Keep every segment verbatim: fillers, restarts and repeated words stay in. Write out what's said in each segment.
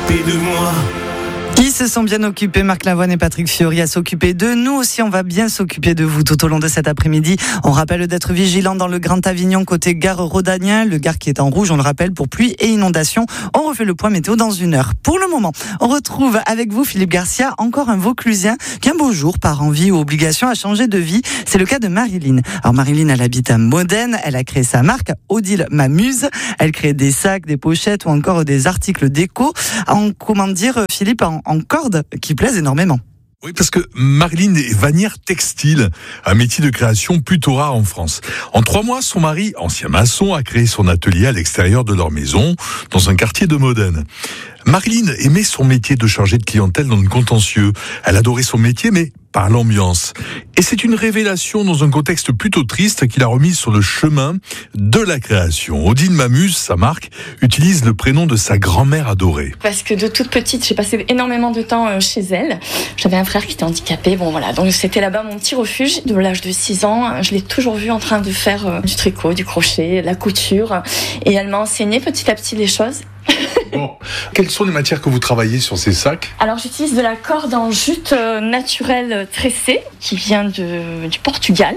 s'occuper de moi. Ils se sont bien occupés, Marc Lavoine et Patrick Fiori, à s'occuper de nous aussi. On va bien s'occuper de vous tout au long de cet après-midi. On rappelle d'être vigilant dans le Grand Avignon côté gare Rhodanien. Le gare qui est en rouge, on le rappelle, pour pluie et inondation. On refait le point météo dans une heure. Pour le moment, on retrouve avec vous, Philippe Garcia, encore un Vauclusien qui un beau jour, par envie ou obligation, a changé de vie. C'est le cas de Marilyn. Alors Marilyn, elle habite à Modène. Elle a créé sa marque, Odile M'amuse. Elle crée des sacs, des pochettes ou encore des articles déco. En, comment dire, Philippe, en en corde qui plaisent énormément. Oui, parce que Marilyn est vannière textile, un métier de création plutôt rare en France. En trois mois, son mari, ancien maçon, a créé son atelier à l'extérieur de leur maison, dans un quartier de Modène. Marilyn aimait son métier de chargée de clientèle dans le contentieux. Elle adorait son métier, mais par l'ambiance. Et c'est une révélation dans un contexte plutôt triste qui l'a remise sur le chemin de la création. Odile M'amuse, sa marque, utilise le prénom de sa grand-mère adorée. Parce que de toute petite, j'ai passé énormément de temps chez elle. J'avais un frère qui était handicapé, bon voilà, donc c'était là-bas mon petit refuge. De l'âge de six ans, je l'ai toujours vu en train de faire du tricot, du crochet, de la couture. Et elle m'a enseigné petit à petit les choses. Bon. Quelles sont les matières que vous travaillez sur ces sacs ? Alors j'utilise de la corde en jute naturelle tressée qui vient de, du Portugal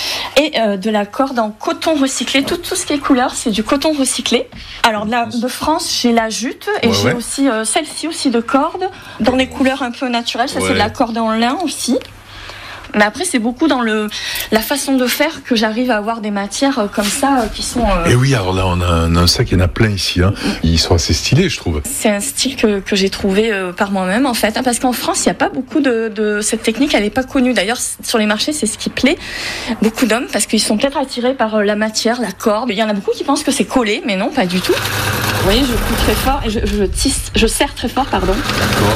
et euh, de la corde en coton recyclé. Tout, tout ce qui est couleur, c'est du coton recyclé. Alors de, la, de France, j'ai la jute et ouais, j'ai ouais. aussi euh, celle-ci aussi de corde dans des couleurs un peu naturelles. Ça ouais. c'est de la corde en lin aussi. Mais après, c'est beaucoup dans le la façon de faire que j'arrive à avoir des matières comme ça qui sont. Euh... Et oui, alors là, on a un, un sac, il y en a plein ici. Hein. Ils sont assez stylés, je trouve. C'est un style que, que j'ai trouvé euh, par moi-même, en fait, hein, parce qu'en France, il n'y a pas beaucoup de, de cette technique. Elle n'est pas connue. D'ailleurs, sur les marchés, c'est ce qui plaît beaucoup d'hommes parce qu'ils sont peut-être attirés par la matière, la corde. Il y en a beaucoup qui pensent que c'est collé, mais non, pas du tout. Vous voyez, je couds très fort et je, je tisse, je serre très fort, pardon. D'accord.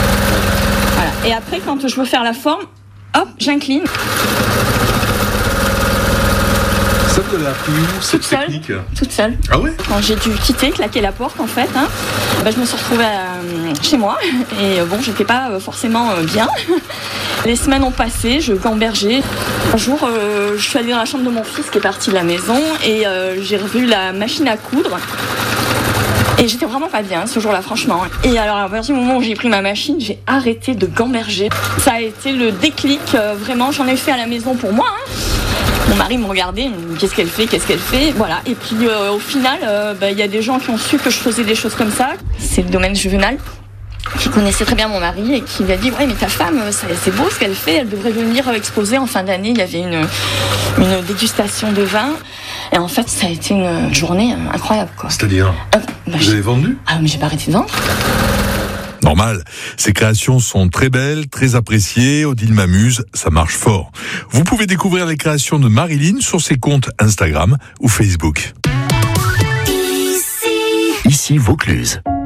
Voilà. Et après, quand je veux faire la forme. Hop, j'incline. Ça, vous l'avez appris où, cette toute technique seule, Toute seule. Ah ouais ? Quand j'ai dû quitter, claquer la porte, en fait, hein, bah, je me suis retrouvée euh, chez moi. Et bon, j'étais pas euh, forcément euh, bien. Les semaines ont passé, je gambergeais. Un jour, euh, je suis allée dans la chambre de mon fils qui est parti de la maison et euh, j'ai revu la machine à coudre. Et j'étais vraiment pas bien ce jour-là, franchement. Et alors, à partir du moment où j'ai pris ma machine, j'ai arrêté de gamberger. Ça a été le déclic, euh, vraiment. J'en ai fait à la maison pour moi. Hein. Mon mari me regardait, il me dit qu'est-ce qu'elle fait, qu'est-ce qu'elle fait. Voilà. Et puis, euh, au final, euh, bah, y a des gens qui ont su que je faisais des choses comme ça. C'est le domaine juvénal, qui connaissait très bien mon mari et qui lui a dit ouais mais ta femme c'est beau ce qu'elle fait, elle devrait venir exposer en fin d'année. Il y avait une, une dégustation de vin et en fait ça a été une journée incroyable quoi. C'est-à-dire euh, bah, vous avez vendu? Ah mais j'ai pas arrêté de vendre. Normal, ces créations sont très belles, très appréciées. Odile M'amuse, ça marche fort. Vous pouvez découvrir les créations de Marilyn sur ses comptes Instagram ou Facebook. Ici, Ici Vaucluse.